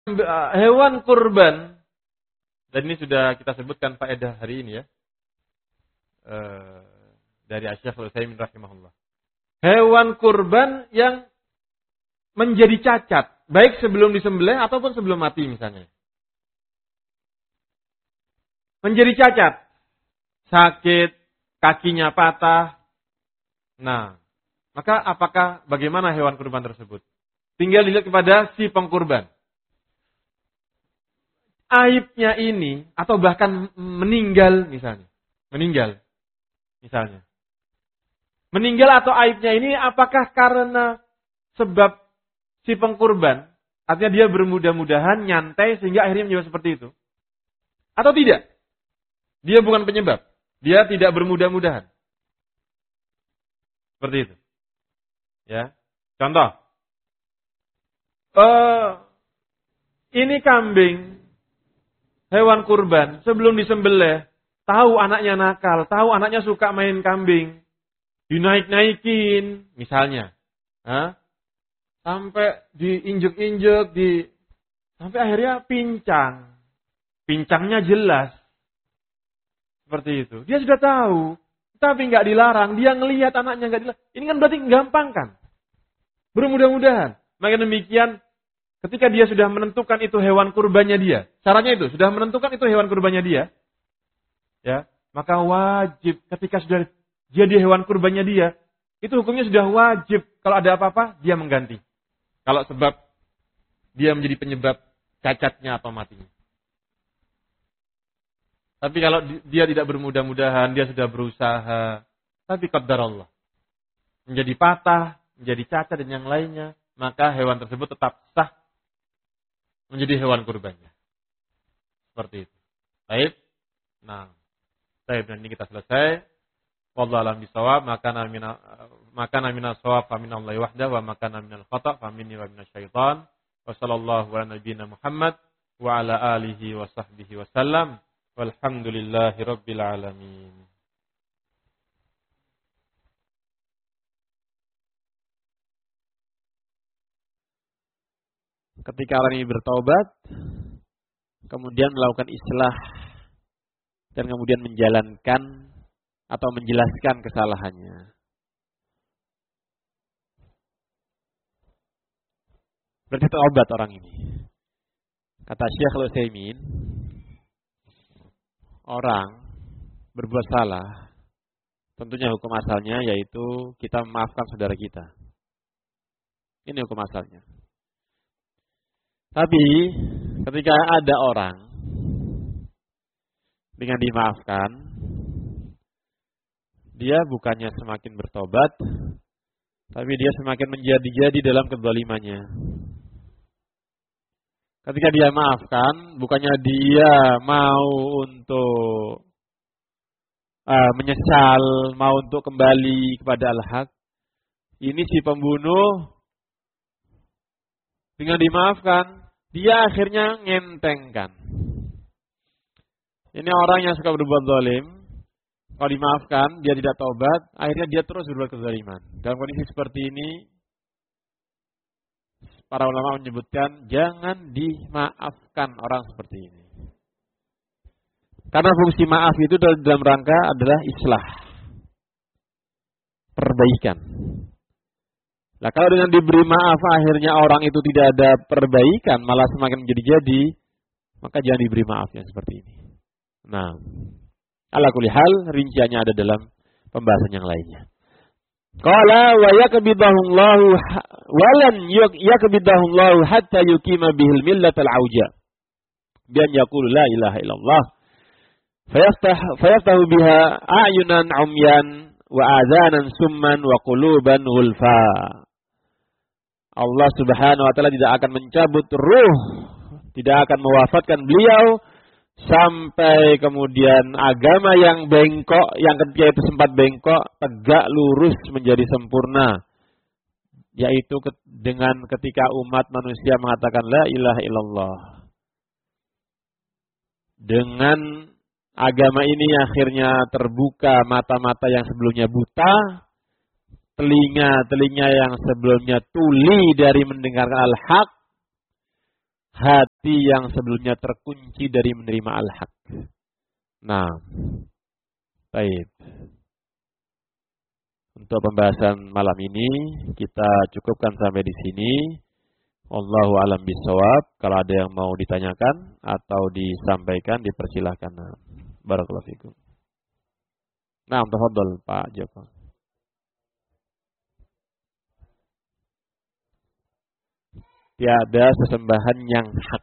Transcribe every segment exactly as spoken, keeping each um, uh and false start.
hewan kurban, dan ini sudah kita sebutkan faedah hari ini ya, e, dari Asy-Syaikh Utsaimin rahimahullah. Hewan kurban yang menjadi cacat, baik sebelum disembelih ataupun sebelum mati misalnya. Menjadi cacat, sakit, kakinya patah. Nah, maka apakah bagaimana hewan kurban tersebut? Tinggal dilihat kepada si pengkurban. Aibnya ini, atau bahkan meninggal misalnya. Meninggal. Misalnya. Meninggal atau aibnya ini apakah karena sebab si pengkurban, artinya dia bermudah-mudahan, nyantai, sehingga akhirnya menjadi seperti itu. Atau tidak? Dia bukan penyebab. Dia tidak bermudah-mudahan. Seperti itu. Ya. Contoh. Uh, ini kambing. Hewan kurban, sebelum disembelih, tahu anaknya nakal, tahu anaknya suka main kambing, dinaik-naikin, misalnya, Hah? sampai diinjek-injek, di, sampai akhirnya pincang, pincangnya jelas, seperti itu. Dia sudah tahu, tapi nggak dilarang, dia ngelihat anaknya nggak dilarang. Ini kan berarti gampang kan? Bermudah-mudahan. Maka demikian. Ketika dia sudah menentukan itu hewan kurbannya dia, caranya itu sudah menentukan itu hewan kurbannya dia, ya, maka wajib ketika sudah jadi hewan kurbannya dia, itu hukumnya sudah wajib kalau ada apa-apa dia mengganti. Kalau sebab dia menjadi penyebab cacatnya atau matinya. Tapi kalau dia tidak bermudah-mudahan, dia sudah berusaha, tapi qadar Allah menjadi patah, menjadi cacat dan yang lainnya, maka hewan tersebut tetap sah menjadi hewan kurbannya. Seperti itu. Baik. Nah, baik, dan ini kita selesai. Wallahu a'lam bishawab. Maka namina maka namina shawab fa minallahi wahdahu wa maka naminal khata' fa minni wa minasyaitan. Wa sallallahu ala nabiyyina Muhammad wa ala alihi wa sahbihi wasallam. Walhamdulillahi rabbil alamin. Ketika orang ini bertaubat, kemudian melakukan islah, dan kemudian menjalankan atau menjelaskan kesalahannya. Berarti taubat orang ini. Kata Syekh Utsaimin, orang berbuat salah, tentunya hukum asalnya yaitu kita memaafkan saudara kita. Ini hukum asalnya. Tapi ketika ada orang dengan dimaafkan, dia bukannya semakin bertobat, tapi dia semakin menjadi-jadi dalam kezalimannya. Ketika dia maafkan, bukannya dia mau untuk uh, menyesal, mau untuk kembali kepada al-haq. Ini si pembunuh dengan dimaafkan, dia akhirnya ngentengkan. Ini orang yang suka berbuat zalim, kalau dimaafkan, dia tidak taubat, akhirnya dia terus berbuat kezaliman. Dalam kondisi seperti ini, para ulama menyebutkan, jangan dimaafkan orang seperti ini. Karena fungsi maaf itu dalam rangka adalah islah, perbaikan. Nah, kalau dengan diberi maaf akhirnya orang itu tidak ada perbaikan, malah semakin menjadi-jadi, maka jangan diberi maaf yang seperti ini. Nah, ala kulli hal, rinciannya ada dalam pembahasan yang lainnya. Qala wa yakbidahullahu walan yakbidahullahu hatta yuqima bihil millatal auja. Bi an yaqulu la ilaha illallah. Fayaftah fayaftahu biha a'yunan umyan wa adzanan summan wa quluban ghulfa. Allah Subhanahu wa taala tidak akan mencabut ruh, tidak akan mewafatkan beliau sampai kemudian agama yang bengkok, yang ketika itu sempat bengkok, tegak lurus menjadi sempurna. Yaitu dengan ketika umat manusia mengatakan la ilaha illallah. Dengan agama ini akhirnya terbuka mata-mata yang sebelumnya buta, telinga-telinga yang sebelumnya tuli dari mendengarkan al-haq, hati yang sebelumnya terkunci dari menerima al-haq. Nah, baik. Untuk pembahasan malam ini kita cukupkan sampai di sini. Wallahu alam bisawab. Kalau ada yang mau ditanyakan atau disampaikan dipersilahkan. Barakallahu fikum. Nah, tafadhol Pak Joko. Tiada sesembahan yang hak.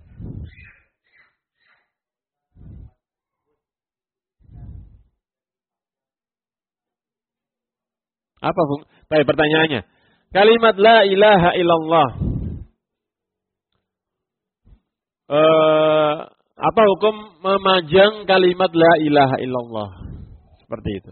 Apa Bung? Baik, pertanyaannya. Kalimat la ilaha illallah. Uh, apa hukum memajang kalimat la ilaha illallah? Seperti itu.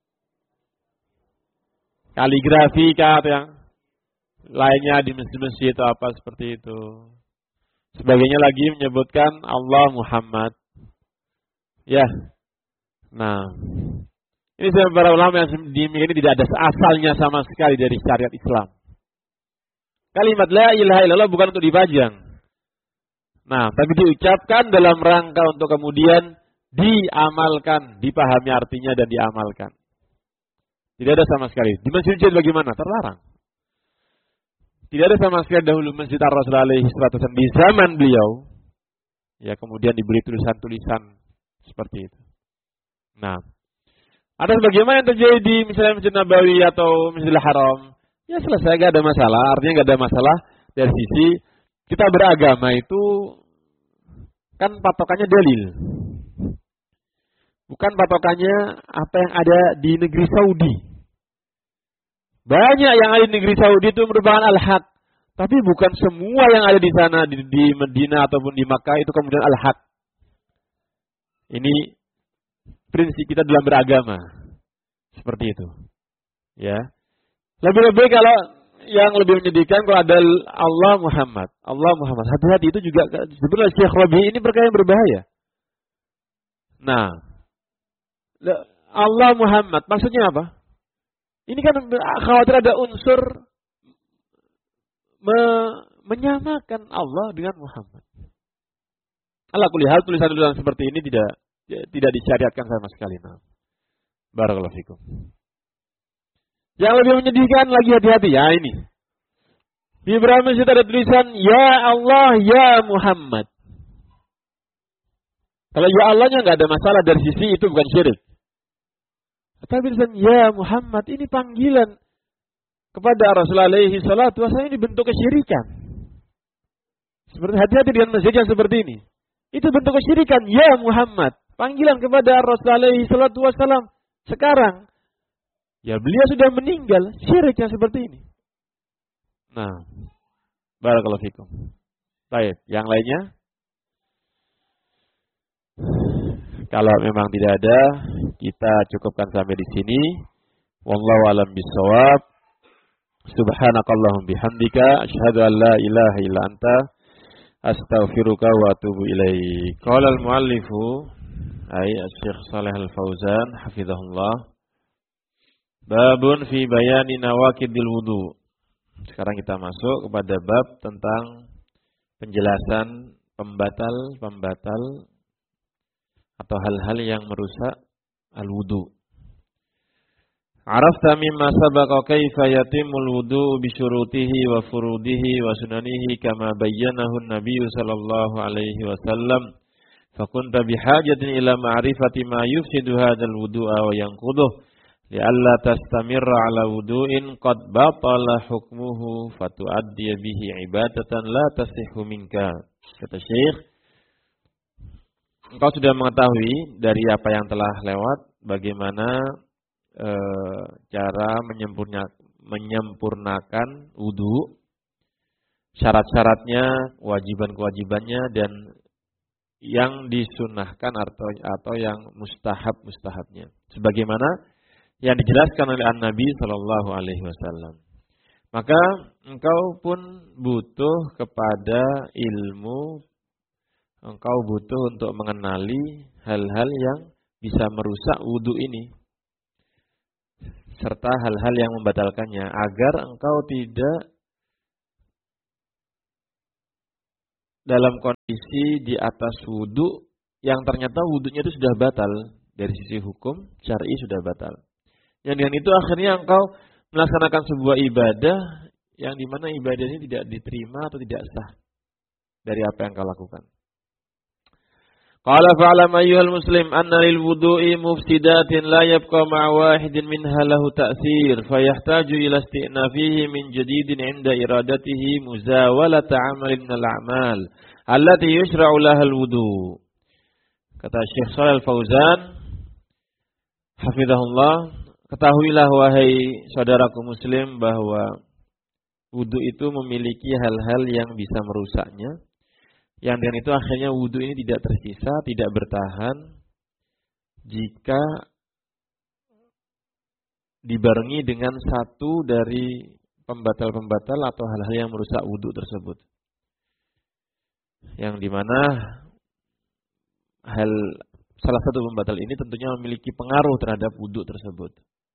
Kaligrafi kah atau yang lainnya di masjid-masjid atau apa seperti itu. Sebagainya lagi menyebutkan Allah Muhammad. Ya. Nah, ini para ulama yang ini tidak ada asalnya sama sekali dari syariat Islam. Kalimat la ilaha illallah bukan untuk dipajang. Nah, tapi diucapkan dalam rangka untuk kemudian diamalkan, dipahami artinya dan diamalkan. Tidak ada sama sekali. Di masjid bagaimana? Terlarang. Tidak ada sama sekali dahulu Masjid Ar-Rasul alaihi salatu wasallam di zaman beliau. Ya, kemudian diberi tulisan-tulisan seperti itu. Nah, ada sebagaimana yang terjadi di misalnya Masjid Nabawi atau Masjidil Haram. Ya selesai, gak ada masalah. Artinya gak ada masalah dari sisi kita beragama itu kan patokannya dalil. Bukan patokannya apa yang ada di negeri Saudi. Banyak yang ada di negeri Saudi itu merupakan al-haq. Tapi bukan semua yang ada di sana, di, di Medina ataupun di Makkah itu kemudian al-haq. Ini prinsip kita dalam beragama. Seperti itu. Ya. Lebih-lebih kalau yang lebih menyedihkan kalau ada Allah Muhammad. Allah Muhammad. Hati-hati itu juga sebenarnya Syekh Rabi ini perkara yang berbahaya. Nah, Allah Muhammad maksudnya apa? Ini kan khawatir ada unsur me menyamakan Allah dengan Muhammad. Ala kulli hal tulisan-tulisan seperti ini tidak tidak disyariatkan sama sekali. Nah. Barakallahu fikum. Yang lebih menyedihkan lagi hati-hati ya ini. Di beberapa masjid ada tulisan ya Allah ya Muhammad. Kalau ya Allahnya nggak ada masalah dari sisi itu bukan syirik. Tapi tulisan ya Muhammad ini panggilan kepada Rasulullah alaihi salatu wasallam ini bentuk kesyirikan. Seperti hati-hati dengan masjid yang seperti ini. Itu bentuk kesyirikan ya Muhammad. Panggilan kepada Rasulullah alaihi salatu wasallam sekarang. Ya beliau sudah meninggal, syirik yang seperti ini. Nah, barakallahu fikum. Baik, yang lainnya? Kalau memang tidak ada, kita cukupkan sampai di sini. Wallahu a'lam bishawab. Subhanakallahum bihamdika asyhadu an la ilaha illa anta astaghfiruka wa atubu ilaik. Qala al-muallifu ay Syekh Shalih Al-Fauzan hafizahullah. Babun fi bayani nawaqidil wudu. Sekarang kita masuk kepada bab tentang penjelasan pembatal-pembatal atau hal-hal yang merusak al-wudu. Arafta mimma sabaqa kaifa yatimul wudu bi syurutihi wa furudihi wa sunanihi kama bayyanahu an-nabiy sallallahu alaihi wasallam. Fakunta bihajatin ila ma'rifati ma yufsidu hadzal wudu'a wa yanquduhu. Li'alla tastamirra ala wudu'in qad batala hukmuhu fatu'addi bihi ibadatan la tasihhu minka. Kata Syekh, engkau sudah mengetahui dari apa yang telah lewat bagaimana e, cara menyempurna, menyempurnakan wudu, syarat-syaratnya, kewajiban-kewajibannya dan yang disunahkan atau atau yang mustahab-mustahabnya. Sebagaimana yang dijelaskan oleh An-Nabi Sallallahu Alaihi Wasallam. Maka engkau pun butuh kepada ilmu, engkau butuh untuk mengenali hal-hal yang bisa merusak wudu ini, serta hal-hal yang membatalkannya, agar engkau tidak dalam kondisi di atas wudu yang ternyata wudunya itu sudah batal dari sisi hukum syar'i sudah batal. Yang dengan itu akhirnya engkau melaksanakan sebuah ibadah yang dimana ibadah ini tidak diterima atau tidak sah dari apa yang engkau lakukan. Qala fa'lam ayyuhal muslim anna lil wudu'i mufsidatin la yabqa ma'a wahidin minha lahu ta'sir fayahtaju ila isti'nafihi min jadidin 'inda iradatihi muzawalata 'amalin minal a'mal allati yushra'u lahal wudu'. Kata Syekh Shalal Fauzan hafizahullah, ketahuilah wahai saudaraku muslim bahwa wudu itu memiliki hal-hal yang bisa merusaknya. Yang dengan itu akhirnya wudu ini tidak tersisa, tidak bertahan jika dibarengi dengan satu dari pembatal-pembatal atau hal-hal yang merusak wudu tersebut. Yang dimana hal salah satu pembatal ini tentunya memiliki pengaruh terhadap wudu tersebut.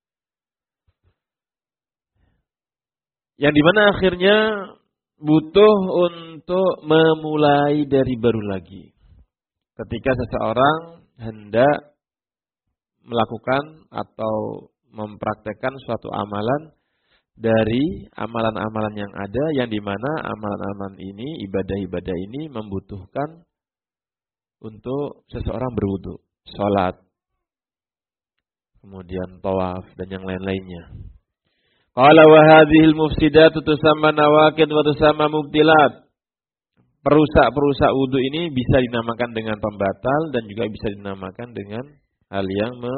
Yang dimana akhirnya butuh untuk memulai dari baru lagi. Ketika seseorang hendak melakukan atau mempraktekkan suatu amalan dari amalan-amalan yang ada, yang dimana amalan-amalan ini, ibadah-ibadah ini membutuhkan untuk seseorang berwudu, sholat, kemudian tawaf dan yang lain-lainnya. Qala wa hadhil mufsidatu tusamma nawaqid wa tusamma mubtilat. Perusak-perusak wudu ini bisa dinamakan dengan pembatal dan juga bisa dinamakan dengan hal yang me,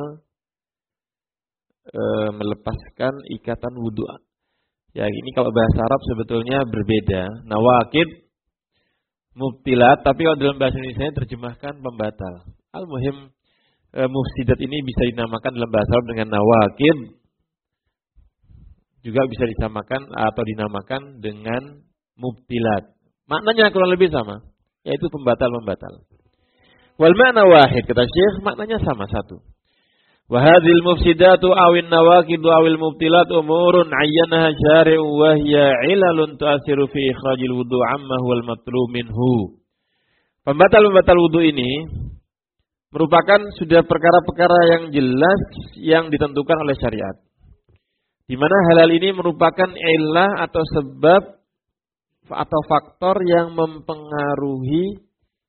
e, melepaskan ikatan wudu. Ya, ini kalau bahasa Arab sebetulnya berbeda. Nawaqid, mubtilat, tapi kalau dalam bahasa Indonesia terjemahkan pembatal. Al-muhim e, mufsidat ini bisa dinamakan dalam bahasa Arab dengan nawaqid. Juga bisa disamakan atau dinamakan dengan mubtilat. Maknanya kurang lebih sama, yaitu pembatal-pembatal. Wal ma'na wahid, kata Syekh, maknanya sama satu. Wa hadhil mufsidatu awin nawaqidu awil mubtilat umurun ayyanaha syari'u wa hiya 'ilalun tu'athiru fi ikhrajil wudu' amma huwal matlub minhu. Pembatal-pembatal wudu ini merupakan sudah perkara-perkara yang jelas yang ditentukan oleh syariat. Di mana hal-hal ini merupakan illah atau sebab atau faktor yang mempengaruhi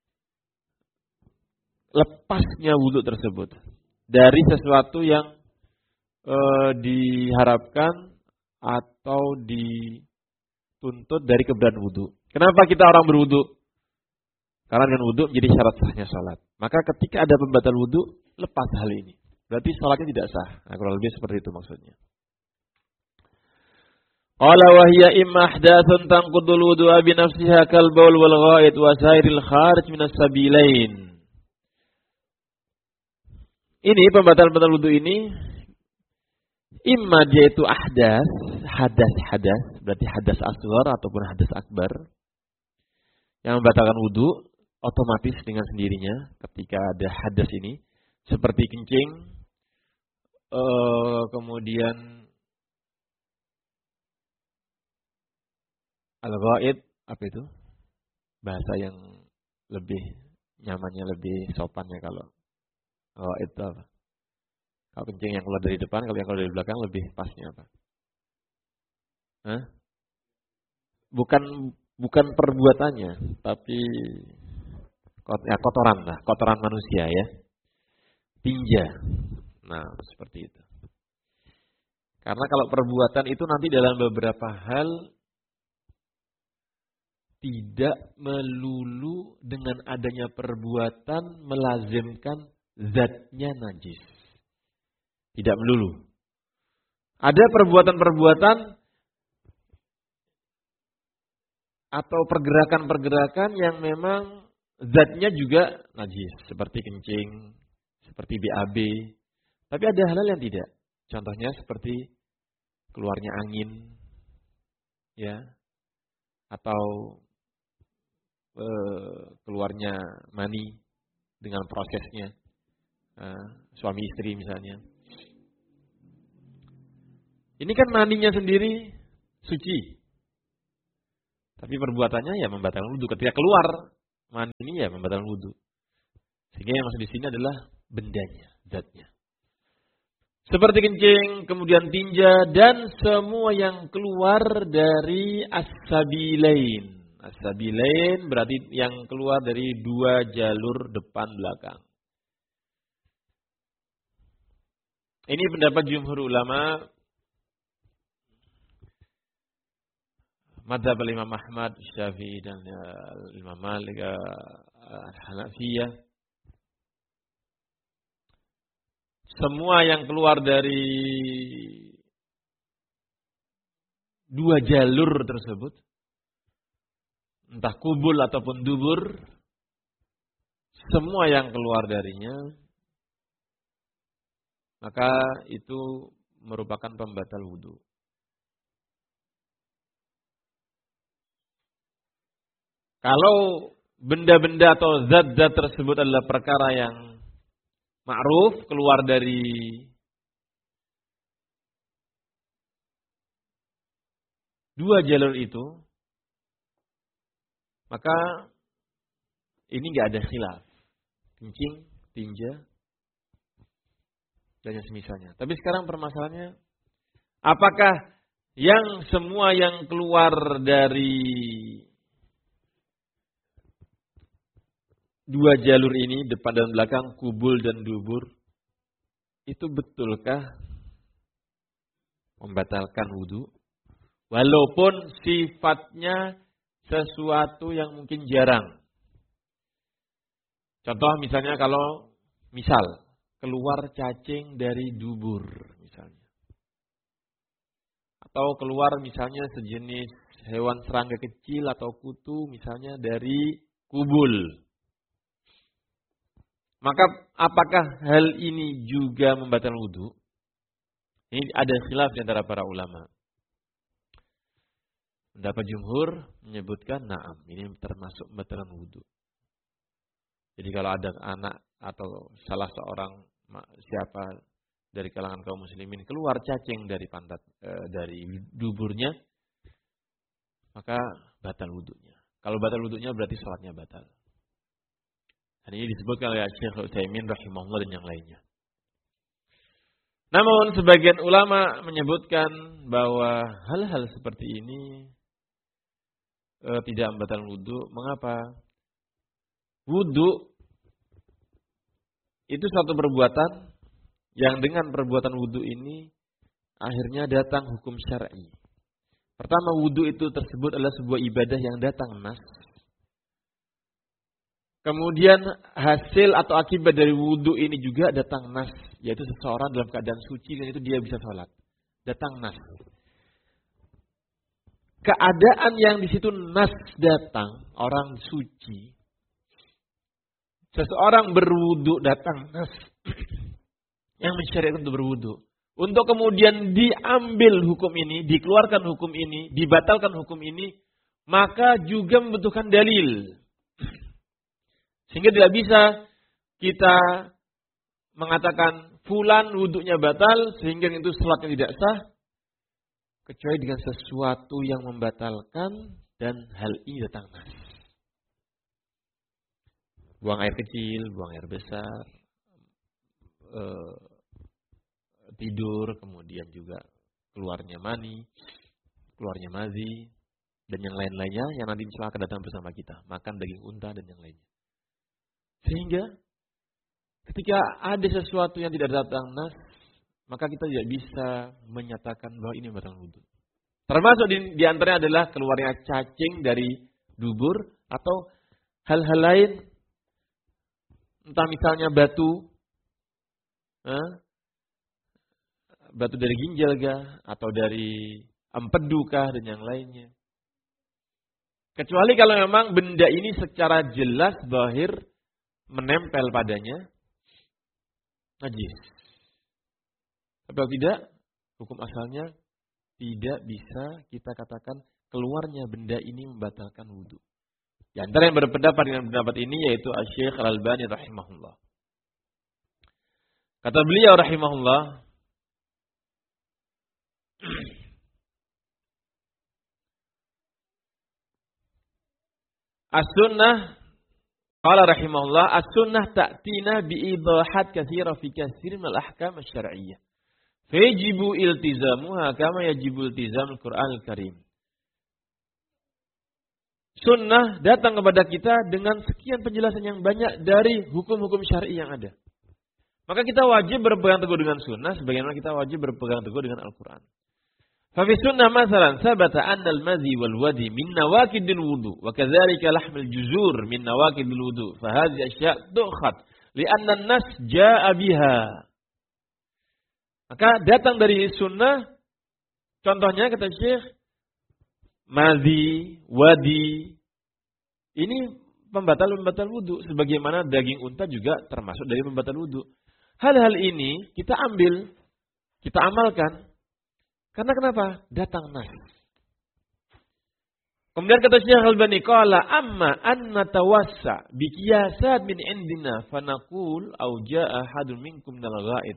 lepasnya wudu tersebut dari sesuatu yang e, diharapkan atau dituntut dari keberadaan wudu. Kenapa kita orang berwudu? Karena dengan wudu menjadi syarat sahnya salat. Maka ketika ada pembatal wudu, lepas hal ini. Berarti salatnya tidak sah. Nah, kurang lebih seperti itu maksudnya. Qala wa hiya imma ahdatsun tanqudul wudu'a bi nafsiha kal baul wal ghaid wa sairil kharij minas sabilain. Ini pembatal-pembatal wudu ini imma dia itu ahdas, hadas-hadas, berarti hadas asghar ataupun hadas akbar yang membatalkan wudu otomatis dengan sendirinya ketika ada hadas ini seperti kencing, uh, kemudian al-ghaid, apa itu? Bahasa yang lebih nyamannya, lebih sopannya kalau ghaid itu apa? Kalau kencing yang keluar dari depan, kalau yang keluar dari belakang lebih pasnya apa? Hah? Bukan bukan perbuatannya, tapi ya, kotoran lah, kotoran manusia ya. Tinja. Nah, seperti itu. Karena kalau perbuatan itu nanti dalam beberapa hal tidak melulu dengan adanya perbuatan melazimkan zatnya najis. Tidak melulu. Ada perbuatan-perbuatan atau pergerakan-pergerakan yang memang zatnya juga najis. Seperti kencing, seperti B A B. Tapi ada hal-hal yang tidak. Contohnya seperti keluarnya angin, ya, atau e, keluarnya mani dengan prosesnya, e, suami istri misalnya. Ini kan maninya sendiri suci, Tapi perbuatannya ya membatalkan wudu. Ketika keluar mani ini ya membatalkan wudu. Sehingga yang maksud di sini adalah bendanya, zatnya. Seperti kencing, kemudian tinja, dan semua yang keluar dari as-sabilain. As-sabilain berarti yang keluar dari dua jalur depan belakang. Ini pendapat jumhur ulama, madzhab Imam Ahmad, Syafi'i, dan uh, Imam Malik, uh, Hanafiyah. Semua yang keluar dari dua jalur tersebut, entah kubul ataupun dubur, semua yang keluar darinya, maka itu merupakan pembatal wudu. Kalau benda-benda atau zat-zat tersebut adalah perkara yang ma'ruf, keluar dari dua jalur itu, maka ini nggak ada khilaf. Kencing, tinja, dan yang semisalnya. Tapi sekarang permasalahannya, apakah yang semua yang keluar dari dua jalur ini, depan dan belakang, kubul dan dubur, itu betulkah membatalkan wudu? Walaupun sifatnya sesuatu yang mungkin jarang. Contoh misalnya kalau, misal, keluar cacing dari dubur misalnya. Atau keluar misalnya sejenis hewan serangga kecil atau kutu misalnya dari kubul. Maka apakah hal ini juga membatalkan wudu? Ini ada khilaf di antara para ulama. Pendapat jumhur menyebutkan na'am, ini termasuk membatalkan wudu. Jadi kalau ada anak atau salah seorang siapa dari kalangan kaum muslimin keluar cacing dari pantat e, dari duburnya, maka batal wudunya. Kalau batal wudunya berarti salatnya batal. Dan ini disebutkan oleh Syekh Utsaimin rahimahullah dan yang lainnya. Namun sebagian ulama menyebutkan bahwa hal-hal seperti ini e, tidak membatalkan wudu. Mengapa? Wudu itu suatu perbuatan yang dengan perbuatan wudu ini akhirnya datang hukum syar'i. Pertama, wudu itu tersebut adalah sebuah ibadah yang datang nas. Kemudian hasil atau akibat dari wudu ini juga datang nas, yaitu seseorang dalam keadaan suci dan itu dia bisa sholat. Datang nas. Keadaan yang di situ nas datang, orang suci. Seseorang berwudu datang nas yang mensyariatkan untuk berwudu. Untuk kemudian diambil hukum ini, dikeluarkan hukum ini, dibatalkan hukum ini, maka juga membutuhkan dalil. Sehingga tidak bisa kita mengatakan fulan wudunya batal sehingga itu salatnya tidak sah kecuali dengan sesuatu yang membatalkan dan hal ini datang nas. Buang air kecil, buang air besar, eh, tidur, kemudian juga keluarnya mani, keluarnya mazi, dan yang lain-lainnya yang nanti insya Allah akan datang bersama kita. Makan daging unta dan yang lainnya. Sehingga ketika ada sesuatu yang tidak datang nas, maka kita tidak bisa menyatakan bahwa ini batal wudu. Termasuk di, di antaranya adalah keluarnya cacing dari dubur atau hal-hal lain, entah misalnya batu, eh, batu dari ginjal kah, atau dari empedu kah, dan yang lainnya. Kecuali kalau memang benda ini secara jelas zahir menempel padanya najis. Tapi kalau tidak, hukum asalnya tidak bisa kita katakan keluarnya benda ini membatalkan wudu. Di antara yang berpendapat dengan pendapat ini yaitu Asy-Syaikh Al-Albani rahimahullah. Kata beliau rahimahullah, as-sunnah qala rahimahullah as-sunnah ta'tina bi'idahat katsira fi katsir min al-ahkam asy-syar'iyyah. Fajibu iltizamuha kama yajibu iltizamul Qur'anul Karim. Sunnah datang kepada kita dengan sekian penjelasan yang banyak dari hukum-hukum syar'i yang ada. Maka kita wajib berpegang teguh dengan sunnah sebagaimana kita wajib berpegang teguh dengan Al-Qur'an. Fa fi sunnah masalan sabata anna al-madhi wal wadi min nawaqidil wudu wa kadzalika lahmul juzur min nawaqidil wudu fa hadhihi asya' tu'khad li'anna an-nas jaa'a biha. Maka datang dari sunnah contohnya kata Syekh madhi, wadi ini pembatal-pembatal wudu sebagaimana daging unta juga termasuk dari pembatal wudu. Hal-hal ini kita ambil, kita amalkan. Karena kenapa? Datang nas. Kemudian kata Syekh Al-Albani, qala amma an natawassa bi qiyasat min indina fa naqul au jaa ahadun minkum minal ghaid.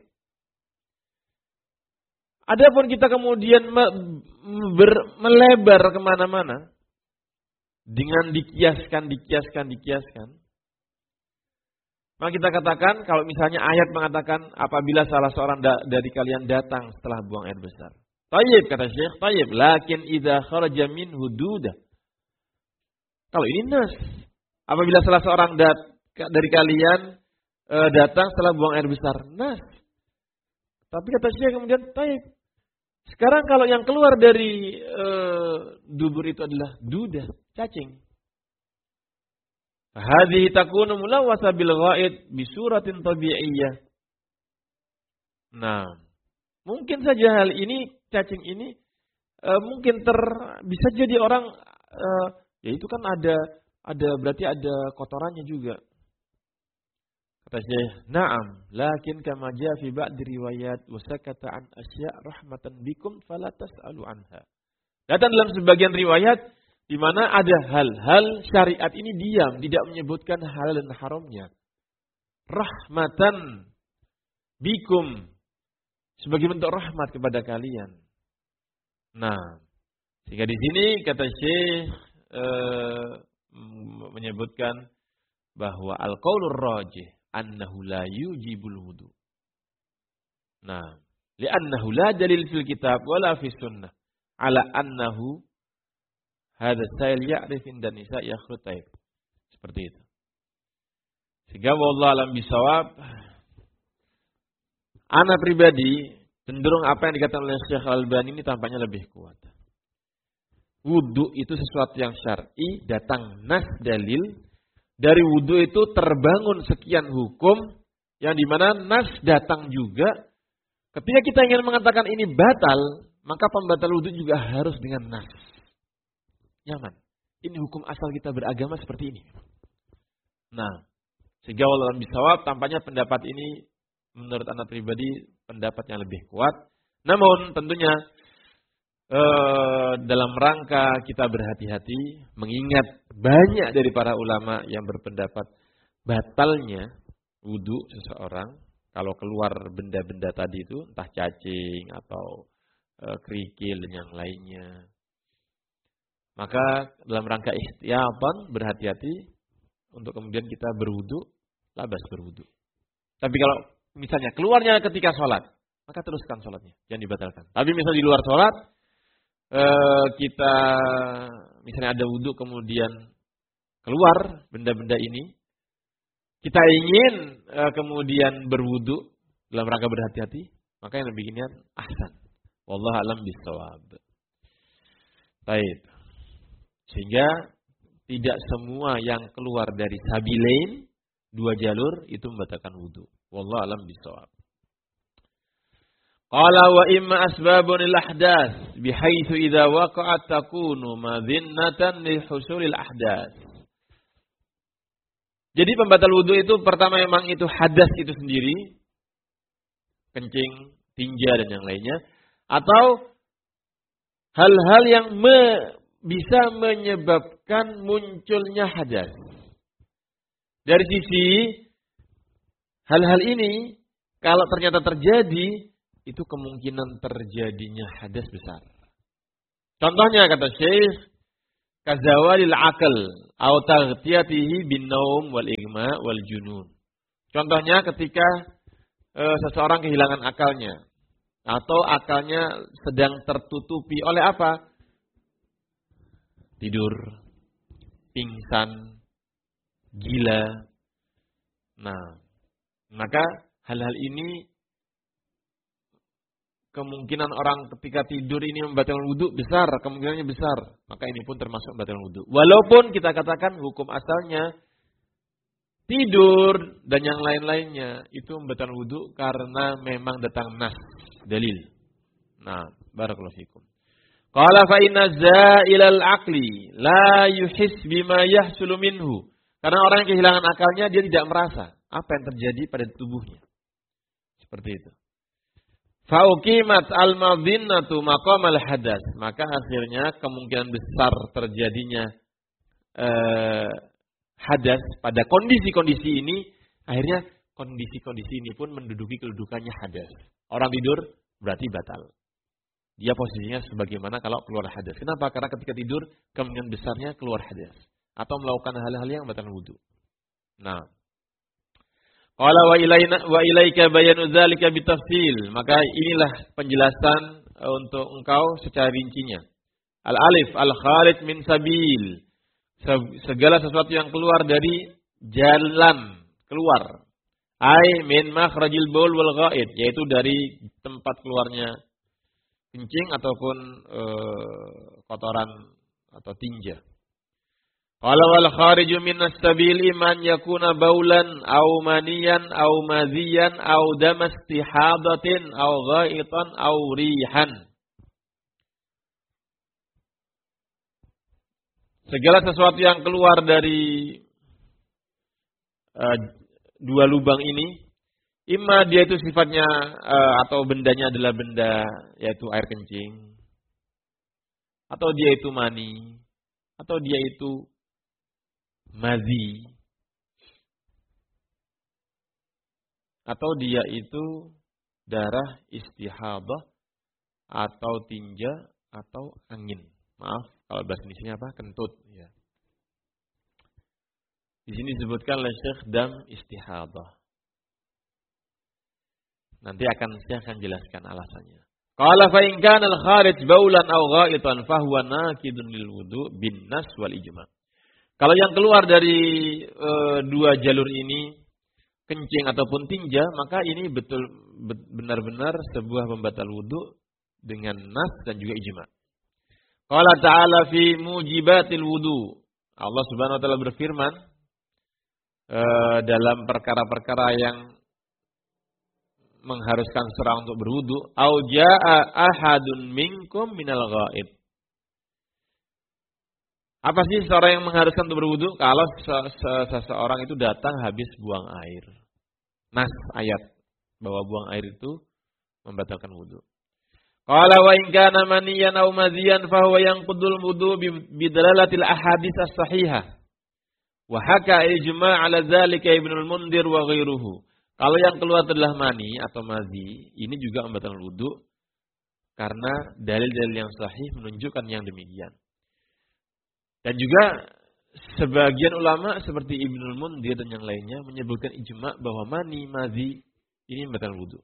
Adapun kita kemudian me- ber- melebar kemana-mana dengan dikiaskan, dikiaskan, dikiaskan. Maka kita katakan kalau misalnya ayat mengatakan apabila salah seorang da- dari kalian datang setelah buang air besar. Tayyib kata Syekh, tayyib. Lakin idza kharaja min hududah. Kalau ini nas. Apabila salah seorang dat- dari kalian e, datang setelah buang air besar. Nas. Tapi kata Syekh kemudian tayyib. Sekarang kalau yang keluar dari e, dubur itu adalah duda, cacing. Hadhihi takunu mulawwasa bil ghaid bi suratin tabi'iyyah. Nah, mungkin saja hal ini cacing ini e, mungkin ter bisa jadi orang e, ya itu kan ada ada berarti ada kotorannya juga. Kata Syekh, "Na'am, lakin kama jaa fi ba'd riwayat wa sakata an asya' rahmatan bikum fala tas'alu anha." Datang dalam sebagian riwayat di mana ada hal-hal syariat ini diam, tidak menyebutkan halal dan haramnya. Rahmatan bikum, sebagai bentuk rahmat kepada kalian. Nah, sehingga di sini kata Syekh eh, menyebutkan bahwa al-qaulur rajih annahu la yujibul wudu. Nah, li'annahu la dalil fil kitab wala fi sunnah ala annahu hadha sayl ya'rif inda nisa yakhrut taib. Seperti itu. Sehingga wallahu alam bisawab, ana pribadi cenderung apa yang dikatakan oleh Syekh Al-Albani ini tampaknya lebih kuat. Wudu itu sesuatu yang syar'i, datang nas dalil. Dari wudu itu terbangun sekian hukum yang dimana nas datang juga. Ketika kita ingin mengatakan ini batal, maka pembatal wudu juga harus dengan nas. Nyaman. Ini hukum asal kita beragama seperti ini. Nah, sehingga walau bisawab tampaknya pendapat ini menurut anak pribadi pendapat yang lebih kuat. Namun tentunya eh, dalam rangka kita berhati-hati mengingat banyak dari para ulama yang berpendapat batalnya wudu seseorang kalau keluar benda-benda tadi itu entah cacing atau e, kerikil dan yang lainnya. Maka dalam rangka ihtiyatan berhati-hati untuk kemudian kita berwudu, labas berwudu. Tapi kalau misalnya keluarnya ketika sholat, maka teruskan sholatnya, jangan dibatalkan. Tapi misalnya di luar sholat e, kita misalnya ada wudu kemudian keluar benda-benda ini, kita ingin e, kemudian berwudu dalam rangka berhati-hati, maka yang lebih inian ahsan. Wallahu a'lam bishawab. Baik. Sehingga tidak semua yang keluar dari sabilain, dua jalur itu membatalkan wudu. Wallahu a'lam bishawab. Qala wa imma asbabun lil ahdaats bihaitsu idza waqa'at takunu madhinnatan li husulil ahdaats. Jadi pembatal wudu itu pertama memang itu hadas itu sendiri, kencing, tinja dan yang lainnya, atau hal-hal yang me, bisa menyebabkan munculnya hadas. Dari sisi hal-hal ini kalau ternyata terjadi, itu kemungkinan terjadinya hadas besar. Contohnya kata Syekh, kazawalil aql aw taghtiyatihi bin naum wal igma wal junun. Contohnya ketika e, seseorang kehilangan akalnya atau akalnya sedang tertutupi oleh apa? Tidur, pingsan, gila. Nah, maka hal-hal ini kemungkinan orang ketika tidur ini membatalkan wudu besar, kemungkinannya besar. Maka ini pun termasuk membatalkan wudu. Walaupun kita katakan hukum asalnya tidur dan yang lain-lainnya itu membatalkan wudu karena memang datang nas, dalil. Nah, barakallahu fikum. Qala fa inna za'ilal aqli la yuhis bima yahsulu minhu. Karena orang yang kehilangan akalnya dia tidak merasa apa yang terjadi pada tubuhnya. Seperti itu. Fauqimat al-madhinnatu maqamal hadas. Maka akhirnya kemungkinan besar terjadinya eh, hadas pada kondisi-kondisi ini. Akhirnya kondisi-kondisi ini pun menduduki kedudukannya hadas. Orang tidur berarti batal. Dia posisinya sebagaimana kalau keluar hadas. Kenapa? Karena ketika tidur kemungkinan besarnya keluar hadas. Atau melakukan hal-hal yang batal wudu. Nah. Qala wa ilaina wa ilaika bayanu dzalika bitafsil. Maka inilah penjelasan untuk engkau secara rincinya. Al-alif al-kharij min sabil. Segala sesuatu yang keluar dari jalan keluar. Ai min makhrajil baul wal ghaid, yaitu dari tempat keluarnya kencing ataupun e, kotoran atau tinja. Qala wal khariju minas sabil iman yakuna baulan aw maniyan aw madhiyan aw damastihadatin aw ghaitan aw rihan. Segala sesuatu yang keluar dari uh, dua lubang ini, imma dia itu sifatnya uh, atau bendanya adalah benda yaitu air kencing, atau dia itu mani, atau dia itu madhi, atau dia itu darah istihadah atau tinja atau angin. Maaf kalau bahasa Indonesianya apa? Kentut. Ya. Di sini disebutkan oleh Syekh dam istihadah. Nanti akan saya akan jelaskan alasannya. Qala fa in kana al-kharij baulan aw ghaitan fa huwa nakidun lil wudu bin nas wal ijma'. Kalau yang keluar dari e, dua jalur ini kencing ataupun tinja, maka ini betul benar-benar sebuah pembatal wudu dengan nas dan juga ijma'. Qala ta'ala fi mujibatil wudu. Allah Subhanahu wa taala berfirman e, dalam perkara-perkara yang mengharuskan seseorang untuk berwudu, au jaa ahadun minkum minal ghaib. Apa sih seseorang yang mengharuskan untuk berwudu? Kalau seseorang itu datang habis buang air. Nas ayat bahwa buang air itu membatalkan wudu. Qala wa in kana maniyan aw madhiyan fa huwa yanqudul wudu bi dalalatil ahadits as-sahihah. Wa haka ijma' ala dzalika Ibnu al-Mundhir wa ghairuhu. Kalau yang keluar adalah mani atau madhi, ini juga membatalkan wudu karena dalil-dalil yang sahih menunjukkan yang demikian. Dan juga sebagian ulama seperti Ibnu al-Mundhir dan yang lainnya menyebutkan ijma' bahwa mani, madhi ini membatalkan wudu.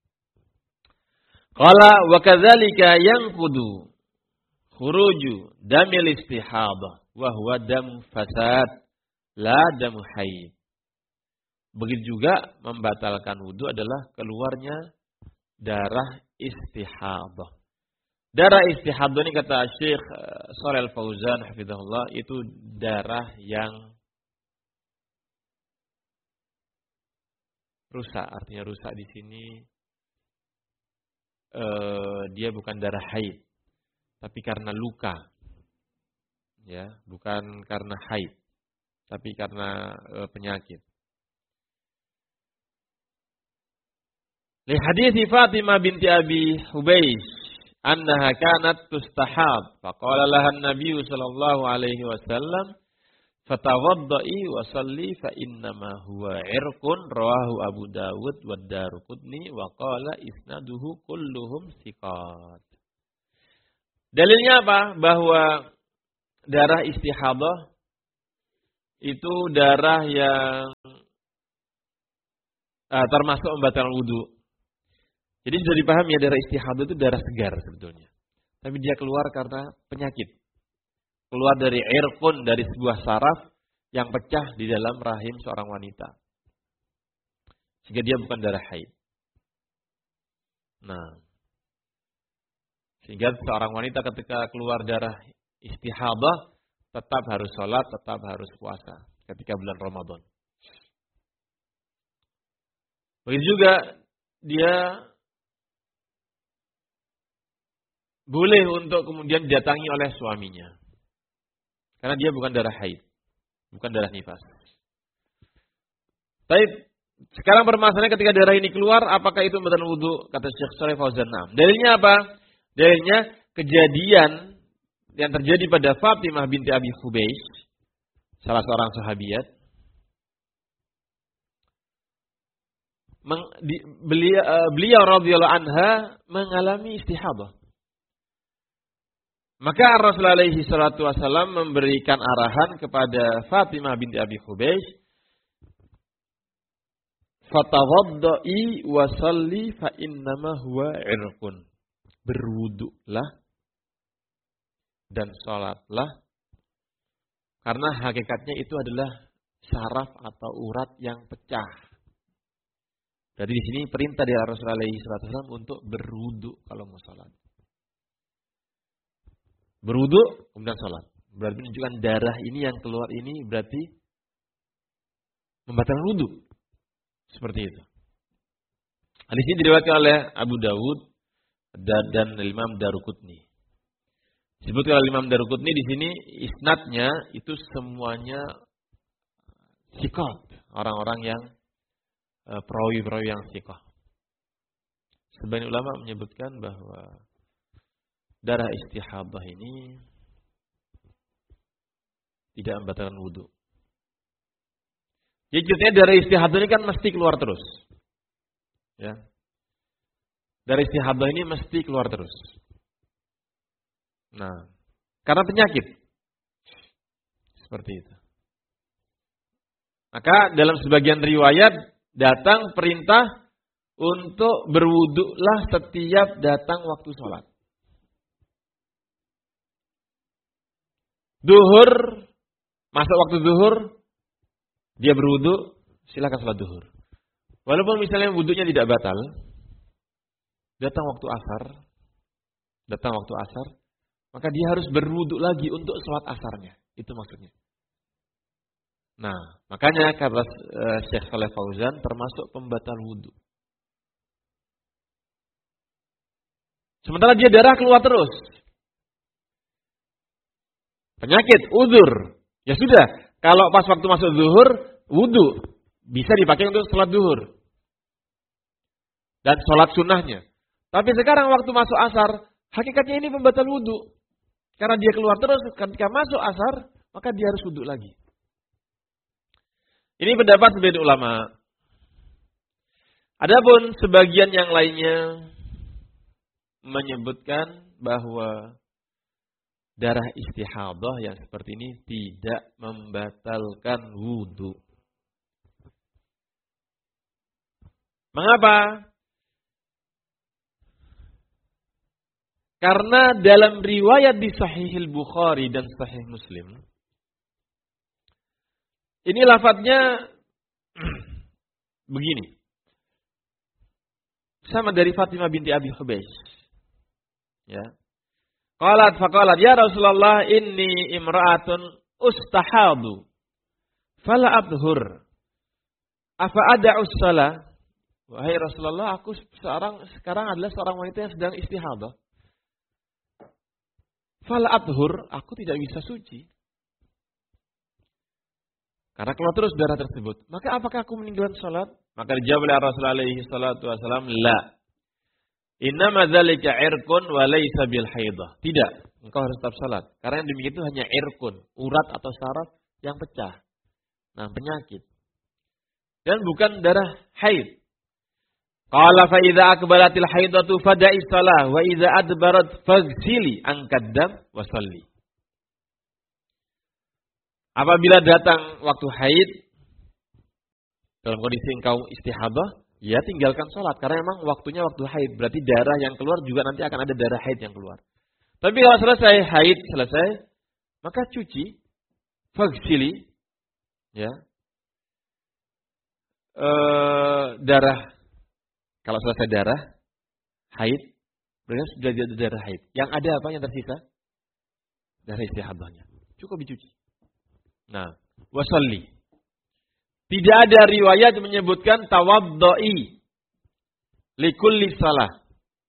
Qala wa kadzalika yanqudu khuruju damil istihadah wa huwa dam fasad la dam haid. Begitu juga membatalkan wudu adalah keluarnya darah istihadah. Darah istihadah ini kata Syekh Shalih Al-Fauzan hafizahullah itu darah yang rusak. Artinya rusak di sini eh, dia bukan darah haid, tapi karena luka. Ya, bukan karena haid, tapi karena eh, penyakit. Li hadithi Fatimah binti Abi Hubaysh annaha kanat tustahab faqala laha an-nabiy sallallahu alaihi wasallam fatawaddai wa salli fa innama huwa irqun rawahu Abu Dawud wa Daruqutni wa qala isnaduhu kulluhum thiqat. Dalilnya apa? Bahwa darah istihadah itu darah yang uh, termasuk membatalkan wudu. Jadi sudah dipahami ya, darah istihadah itu darah segar sebetulnya. Tapi dia keluar karena penyakit. Keluar dari irqun, dari sebuah saraf yang pecah di dalam rahim seorang wanita. Sehingga dia bukan darah haid. Nah, sehingga seorang wanita ketika keluar darah istihadah tetap harus sholat, tetap harus puasa ketika bulan Ramadan. Begitu juga dia boleh untuk kemudian didatangi oleh suaminya. Karena dia bukan darah haid, bukan darah nifas. Tapi sekarang permasalahannya ketika darah ini keluar, apakah itu membatalkan wudu? Kata Syekh Shalih Fauzan. Dalilnya apa? Dalilnya kejadian yang terjadi pada Fatimah binti Abi Hubeish, salah seorang sahabiat. Beliau, beliau radhiyallahu anha mengalami istihadah. Maka Rasulullah alaihi salatu wasallam memberikan arahan kepada Fatimah binti Abi Hubeish, "Fatawaddai wa shalli fa innama huwa irqun." Berwuduklah dan salatlah karena hakikatnya itu adalah saraf atau urat yang pecah. Jadi di sini perintah dari Rasulullah alaihi wasallam untuk berwuduk kalau mau salat. Berwuduk kemudian salat. Berarti menunjukkan darah ini yang keluar ini berarti membatalkan wudu. Seperti itu. Hadis ini diriwayatkan oleh Abu Dawud dan, dan Imam Daruqutni. Disebutkan oleh Imam Daruqutni di sini isnadnya itu semuanya thiqat, orang-orang yang uh, perawi-perawi yang thiqah. Sebagian ulama menyebutkan bahwa darah istihadah ini tidak membatalkan wudu. Jadi ceritanya darah istihadah ini kan mesti keluar terus. Ya. Darah istihadah ini mesti keluar terus. Nah, karena penyakit. Seperti itu. Maka dalam sebagian riwayat datang perintah untuk berwuduklah setiap datang waktu sholat. Duhur, masuk waktu duhur, dia berwudu, silakan sholat duhur. Walaupun misalnya wudunya tidak batal, datang waktu asar, datang waktu asar, maka dia harus berwudu lagi untuk sholat asarnya. Itu maksudnya. Nah, makanya kata uh, Syekh Shalih Fauzan termasuk pembatal wudu. Sementara dia darah keluar terus. Penyakit, uzur. Ya sudah, kalau pas waktu masuk zuhur, wudu. Bisa dipakai untuk sholat zuhur. Dan sholat sunnahnya. Tapi sekarang waktu masuk asar, hakikatnya ini pembatal wudu. Karena dia keluar terus, ketika masuk asar, maka dia harus wudu lagi. Ini pendapat sebagian ulama. Adapun sebagian yang lainnya menyebutkan bahwa darah istihadah yang seperti ini tidak membatalkan wudu. Mengapa? Karena dalam riwayat di Sahih Bukhari dan Sahih Muslim, ini lafadznya begini. Sama dari Fatimah binti Abi Hubeish. Ya. Qalat faqalat ya Rasulullah inni imra'atun ustahadu fala adhur afa ada'us shalah. Wahai Rasulullah, aku seorang sekarang adalah seorang wanita yang sedang istihadah. Fala adhur, aku tidak bisa suci. Karena keluar terus darah tersebut. Maka apakah aku meninggalkan salat? Maka dijawab oleh Rasulullah alaihi salatu wasallam, la. Innama dzalika irqun wa laysa bil haidah. Tidak, engkau harus tetap salat. Karena yang demikian itu hanya irqun, urat atau saraf yang pecah. Nah, penyakit. Dan bukan darah haid. Qala fa idza aqbalatil haidatu fada'i shalah wa idza adbarat faghsili an qaddam wa shalli. Apabila datang waktu haid, dalam kondisi engkau istihadah, ya tinggalkan sholat. Karena memang waktunya waktu haid. Berarti darah yang keluar juga nanti akan ada darah haid yang keluar. Tapi kalau selesai haid, selesai, maka cuci, fagsili, ya, e, darah. Kalau selesai darah, haid, berarti sudah ada darah haid. Yang ada apa yang tersisa? Darah istihadahnya. Cukup dicuci. Nah, wasalli. Tidak ada riwayat menyebutkan tawaddo'i likulli salah.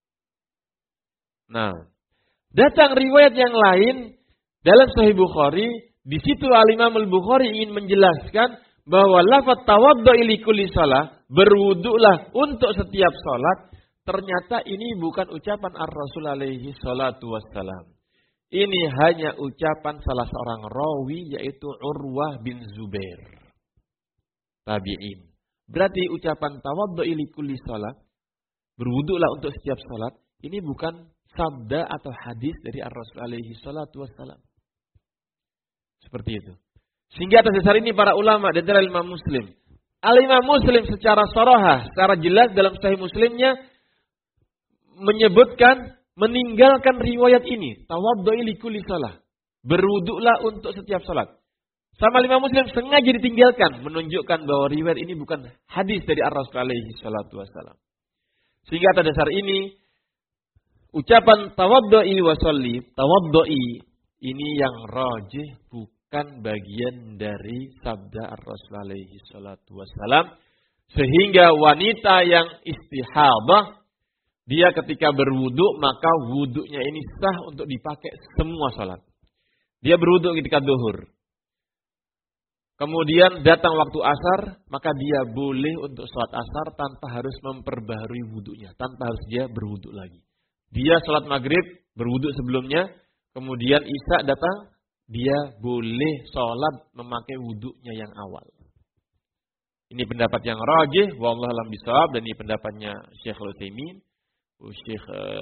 Nah, datang riwayat yang lain dalam Sahih Bukhari. Di situ Al-Imam Al-Bukhari ingin menjelaskan bahwa lafaz tawaddo'i likulli salah, berwudulah untuk setiap salat, ternyata ini bukan ucapan Ar-Rasul alaihi salatu wassalam. Ini hanya ucapan salah seorang rawi, yaitu Urwah bin Zubair. Tabi'in. Berarti ucapan tawaddu'i likulli salat, berwudulah untuk setiap salat, ini bukan sabda atau hadis dari Ar-Rasul alaihi salatu wassalam. Seperti itu. Sehingga atas dasar ini para ulama dan para Imam Muslim, Al-Imam Muslim secara sarahah, secara jelas dalam Sahih Muslimnya menyebutkan, meninggalkan riwayat ini, tawaddu'i likulli salat, berwudulah untuk setiap salat. Sama Imam Muslim sengaja ditinggalkan, menunjukkan bahwa riwayat ini bukan hadis dari Ar-Rasul alaihi salatu wassalam. Sehingga atas dasar ini, ucapan tawaddu'i wa sholli, tawaddu'i ini yang rajih, bukan bagian dari sabda Ar-Rasul alaihi salatu wassalam. Sehingga wanita yang istihadah, dia ketika berwudu, maka wudunya ini sah untuk dipakai semua salat. Dia berwudu ketika zuhur. Kemudian datang waktu asar, maka dia boleh untuk sholat asar tanpa harus memperbaharui wudunya, tanpa harus dia berwudu lagi. Dia sholat maghrib, berwudu sebelumnya, kemudian isya datang, dia boleh sholat memakai wudunya yang awal. Ini pendapat yang rajih, wallahu a'lam bishawab, dan ini pendapatnya Syekhul Utsaimin, Syekh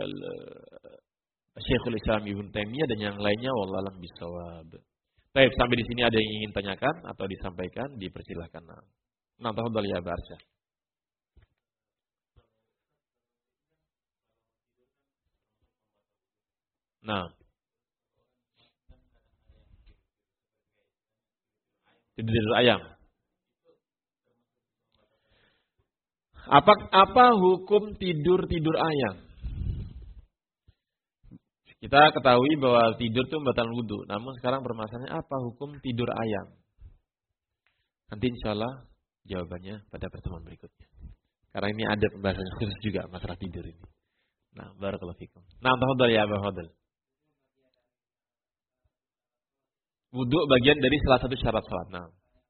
Syekhul Islam Ibnu Taimiyah dan yang lainnya, wallahu a'lam bishawab. Baik, sampai di sini ada yang ingin tanyakan atau disampaikan, dipersilahkan. Nah, tafadhal ya Barsya. Nah. Tidur ayam. Apa apa hukum tidur-tidur ayam? Kita ketahui bahwa tidur itu membatalkan wudu. Namun sekarang permasalahannya apa hukum tidur ayam? Nanti insya Allah jawabannya pada pertemuan berikutnya. Karena ini ada pembahasan khusus juga masalah tidur ini. Nah, barakallahu fikum. Nah, tafadhal ya Abu Fadl. Wudu bagian dari salah satu syarat salat. Nah.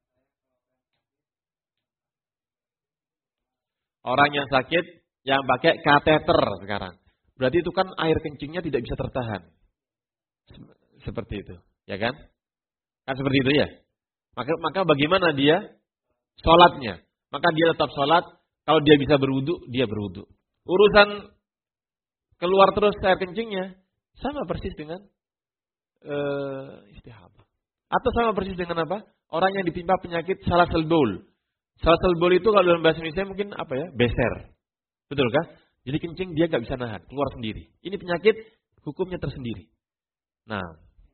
Orang yang sakit yang pakai kateter sekarang. Berarti itu kan air kencingnya tidak bisa tertahan. Seperti itu, ya kan? Kan seperti itu ya. Maka maka bagaimana dia salatnya? Maka dia tetap salat. Kalau dia bisa berwudu, dia berwudu. Urusan keluar terus air kencingnya sama persis dengan uh, istihadah. Atau sama persis dengan apa? Orang yang ditimpa penyakit salasul baul. Salasul baul itu kalau dalam bahasa Indonesia mungkin apa ya? Beser. Betul kah? Jadi kencing dia nggak bisa nahan, keluar sendiri. Ini penyakit hukumnya tersendiri. Nah,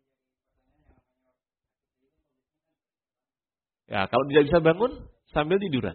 ya kalau tidak bisa bangun sambil tiduran.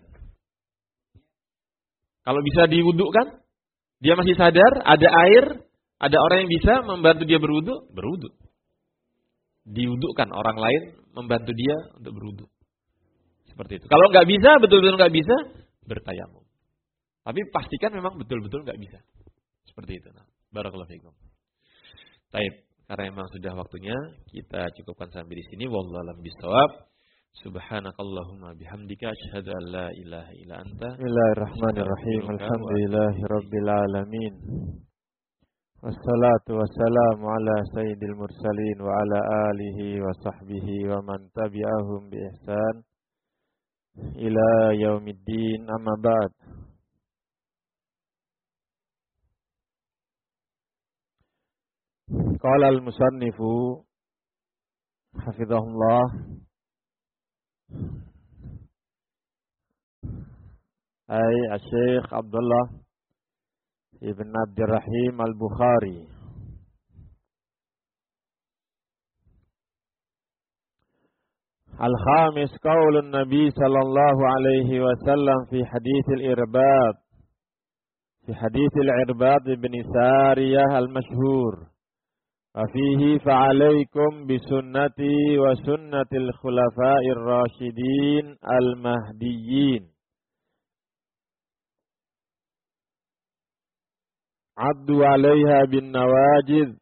Kalau bisa diwudukan, dia masih sadar, ada air, ada orang yang bisa membantu dia berwudu, berwudu. Diwudukan, orang lain membantu dia untuk berwudu. Seperti itu. Kalau nggak bisa, betul-betul nggak bisa, bertayamum. Tapi pastikan memang betul-betul nggak bisa. Seperti itu. Nah, barakallahu fikum. Baik, karena memang sudah waktunya, kita cukupkan sampai di sini. Wallahu a'lam bishawab. Subhanakallahumma bihamdika asyhadu an la ilaha illa anta. Bismillahirrahmanirrahim. Alhamdulillahirabbil alamin. Wassalatu wassalamu ala sayyidil mursalin wa ala alihi wa sahbihi wa man tabi'ahum bi ihsan ila yaumiddin. Amma ba'd. Qala al-musannifu hafizahullah Ay Syekh Abdullah Ibn Abdurrahim Al-Bukhari. Al-khamis qaulun Nabi sallallahu alaihi wasallam fi hadits al-Irbad. Fi hadits al-Irbad ibn Sariyah al-masyhur. Wa fihi fa'alaikum bi sunnati wa sunnatil khulafa'ir rasyidin al-mahdiyyin. Addu 'alaiha bin nawajid.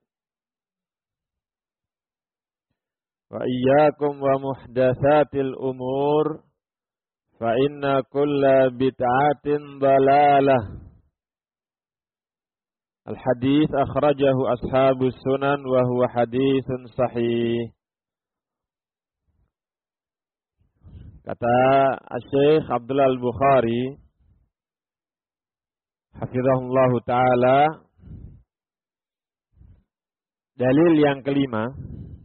Wa iyyakum wa muhdatsatil umur fa inna kulla bid'atin dalalah. Al-hadits akhrajahu ashabus sunan wa huwa haditsun sahih. Kata Syekh Abdullah Al-Bukhari hafizahullahu taala, dalil yang kelima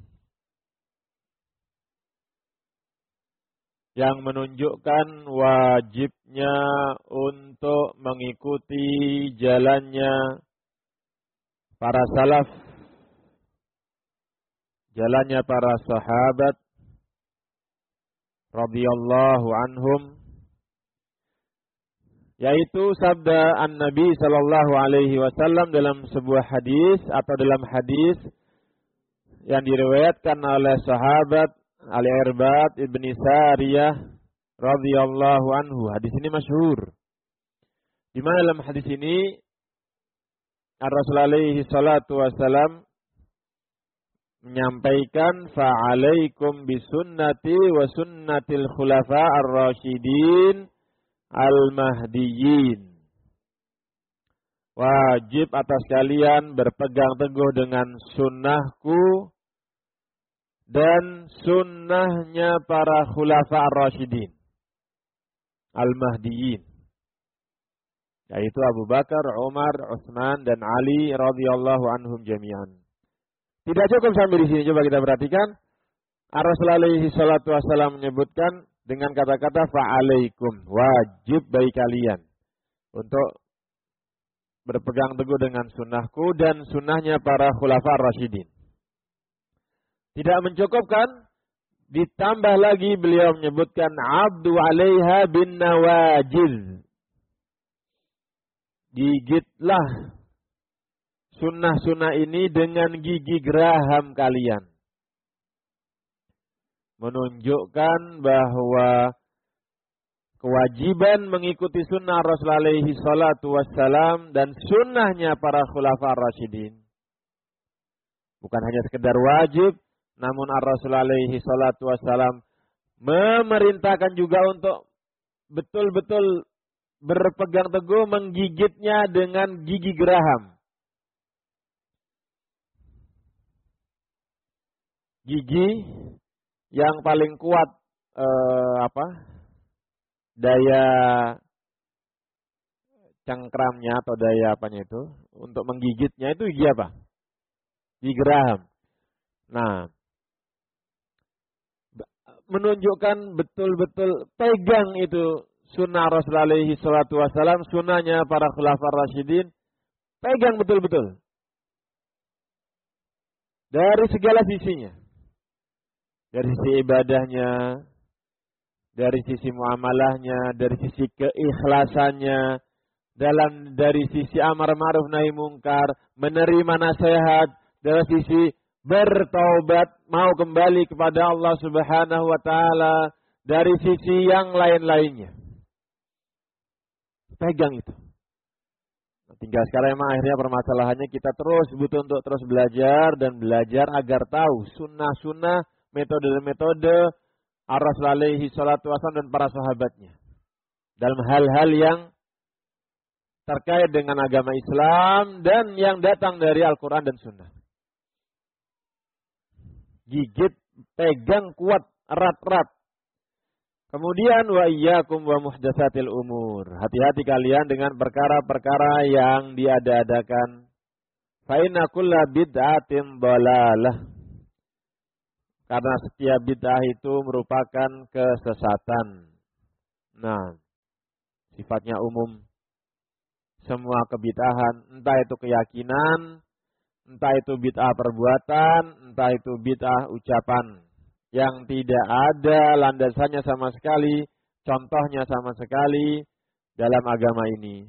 yang menunjukkan wajibnya untuk mengikuti jalannya para salaf, jalannya para sahabat radhiyallahu anhum, yaitu sabda An-Nabi sallallahu alaihi wasallam dalam sebuah hadis atau dalam hadis yang diriwayatkan oleh sahabat Al-Irbad ibn Sariyah radhiyallahu anhu. Hadis ini masyhur. Di mana dalam hadis ini Ar-Rasul alaihi salatu wasallam menyampaikan fa'alaikum bisunnati wa sunnatil khulafa ar-rasyidin al-mahdiyyin. Wajib atas kalian berpegang teguh dengan sunnahku dan sunnahnya para khulafa ar-rasyidin al-mahdiyyin, yaitu Abu Bakar, Umar, Utsman dan Ali radhiyallahu anhum jami'an. Tidak cukup sampai di sini, coba kita perhatikan. Ar-Rasul alaihi salatu wasallam menyebutkan dengan kata-kata fa'alaikum, wajib bagi kalian untuk berpegang teguh dengan sunnahku dan sunnahnya para khulafa ar-rasyidin. Tidak mencukupkan, ditambah lagi beliau menyebutkan abdu 'alaiha bin nawajiz. Gigitlah sunnah-sunnah ini dengan gigi geraham kalian. Menunjukkan bahwa kewajiban mengikuti sunnah Rasul alaihi salatu wassalam dan sunnahnya para khulafa ar-rasyidin bukan hanya sekedar wajib, namun Ar-Rasul alaihi salatu wassalam memerintahkan juga untuk betul-betul berpegang teguh menggigitnya dengan gigi geraham. Gigi yang paling kuat eh, apa? Daya cengkramnya atau daya apanya itu untuk menggigitnya itu gigi apa? Gigi geraham. Nah, menunjukkan betul-betul pegang itu sunnah Rasul alaihi salatu wassalam, sunnahnya para khulafa rasyidin, pegang betul-betul. Dari segala sisinya. Dari sisi ibadahnya, dari sisi muamalahnya, dari sisi keikhlasannya, dalam dari sisi amar ma'ruf nahi mungkar, menerima nasihat, dari sisi bertaubat, mau kembali kepada Allah Subhanahu wa taala, dari sisi yang lain-lainnya. Pegang itu. Tinggal sekarang memang akhirnya permasalahannya kita terus butuh untuk terus belajar dan belajar agar tahu sunnah-sunnah, metode-metode Ar-Rasul alaihi salatu wasallam dan para sahabatnya dalam hal-hal yang terkait dengan agama Islam dan yang datang dari Al-Quran dan Sunnah. Gigit, pegang kuat, erat-erat. Kemudian wa iyyakum wa muhdatsatil umur. Hati-hati kalian dengan perkara-perkara yang diada-adakan. Fa inna kulla bid'atin dhalalah. Karena setiap bid'ah itu merupakan kesesatan. Nah, sifatnya umum. Semua kebid'ahan, entah itu keyakinan, entah itu bid'ah perbuatan, entah itu bid'ah ucapan. Yang tidak ada landasannya sama sekali, contohnya sama sekali dalam agama ini.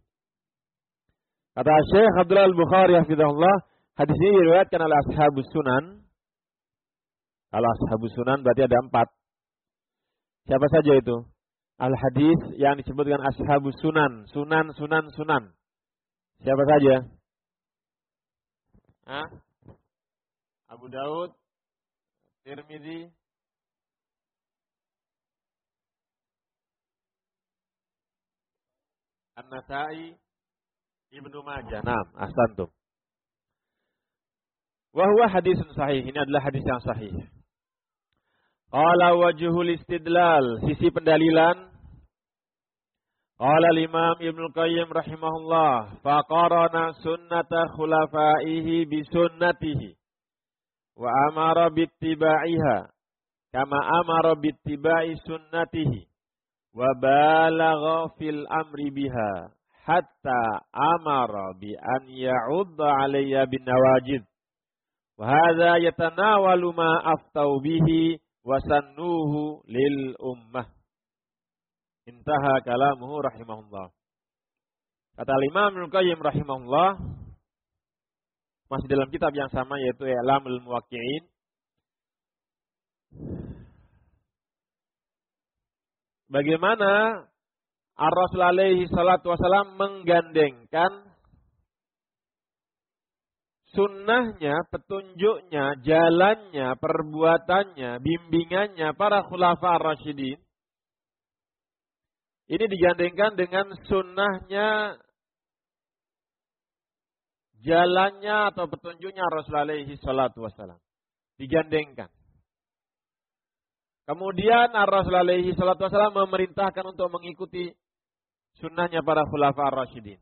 Kata Syekh Abdullah Al-Bukhari hafizahullah, hadis ini diriwayatkan oleh Ashabus Sunan. Kalau Ashabus Sunan berarti ada empat. Siapa saja itu? Al-hadis yang disebutkan Ashabus Sunan, Sunan, Sunan, Sunan. Siapa saja? Hah? Abu Daud, Tirmidzi, An-Nasa'i, Ibnu Majah. Naam, ahsantum. Wa huwa hadisun sahih. Ini adalah hadis yang sahih. Qala wajhul istidlal, sisi pendalilan. Qala al-Imam Ibnu Qayyim rahimahullah, faqarana sunnata khulafaihi bi sunnatihi wa amara bittiba'iha kama amara bittiba'i sunnatihi wa balagha fil amri biha hatta amara bi an ya'udda 'alayya bin nawajid wa hadza yatanawalu ma aftau bihi wa sannuhu lil ummah. Intaha kalamuhu rahimahullah. Kata Imam Ibnu Qayyim rahimahullah, masih dalam kitab yang sama yaitu I'lamul Muwaqqi'in. Bagaimana Ar-Rasul alaihi salatu wasalam menggandengkan sunnahnya, petunjuknya, jalannya, perbuatannya, bimbingannya para khulafa ar-rasyidin. Ini digandengkan dengan sunnahnya, jalannya atau petunjuknya Rasulullah alaihi salatu wassalam. Digandengkan. Kemudian Rasulullah alaihi salatu wassalam memerintahkan untuk mengikuti sunnahnya para khulafa ar-rasyidin.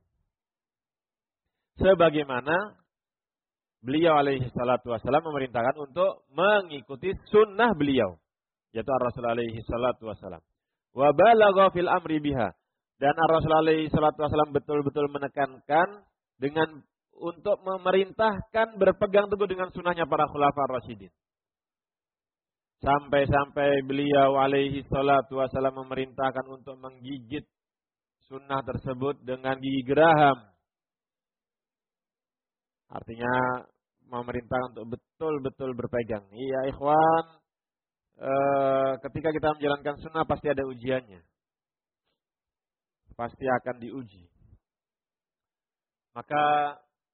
Sebagaimana beliau alaihi salatu wassalam memerintahkan untuk mengikuti sunnah beliau. Yaitu Rasulullah alaihi salatu wassalam. Wa balagha fil amri biha, dan Rasulullah alaihi salatu wasallam betul-betul menekankan dengan untuk memerintahkan berpegang teguh dengan sunnahnya para khulafa ar-rasyidin. Sampai-sampai beliau alaihi salatu wasallam memerintahkan untuk menggigit sunnah tersebut dengan gigi geraham. Artinya memerintahkan untuk betul-betul berpegang. Iya ikhwan, E, ketika kita menjalankan sunnah pasti ada ujiannya. Pasti akan diuji. Maka